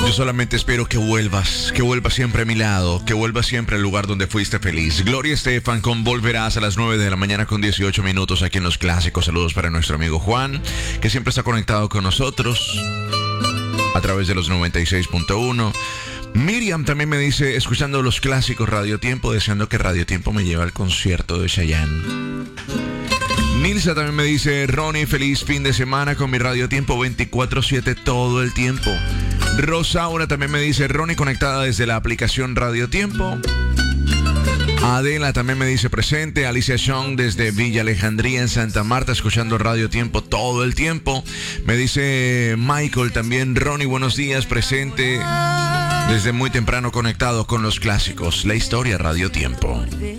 Yo solamente espero que vuelvas siempre a mi lado, que vuelvas siempre al lugar donde fuiste feliz. Gloria Estefan con Volverás a las 9 de la mañana con 18 minutos aquí en Los Clásicos. Saludos para nuestro amigo Juan, que siempre está conectado con nosotros a través de los 96.1. Miriam también me dice, escuchando Los Clásicos Radio Tiempo, deseando que Radio Tiempo me lleve al concierto de Chayanne. Nilsa también me dice, Ronnie, feliz fin de semana con mi Radio Tiempo 24/7 todo el tiempo. Rosaura también me dice, Ronnie, conectada desde la aplicación Radio Tiempo. Adela también me dice presente. Alicia Chong desde Villa Alejandría en Santa Marta, escuchando Radio Tiempo todo el tiempo. Me dice Michael también, Ronnie, buenos días, presente desde muy temprano conectado con Los Clásicos, la historia Radio Tiempo.